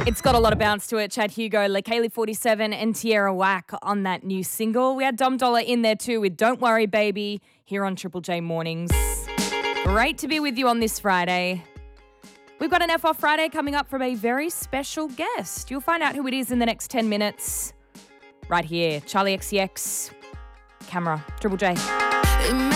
It's got a lot of bounce to it. Chad Hugo, LaKaylee 47 and Tierra Whack on that new single. We had Dom Dollar in there too with Don't Worry Baby here on Triple J Mornings. Great to be with you on this Friday. We've got an F Off Friday coming up from a very special guest. You'll find out who it is in the next 10 minutes. Right here, Charlie XCX, Camera, Triple J.